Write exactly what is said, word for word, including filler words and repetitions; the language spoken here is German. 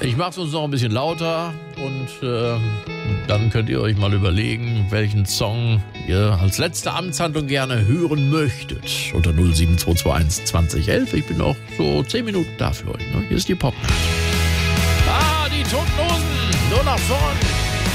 Ich mache es uns noch ein bisschen lauter und äh, dann könnt ihr euch mal überlegen, welchen Song ihr als letzte Amtshandlung gerne hören möchtet. Unter null sieben zwei zwei eins zwanzig elf. Ich bin auch so zehn Minuten da für euch. Ne? Hier ist die Popnacht. Ah, die Toten Hosen. Nur nach vorn.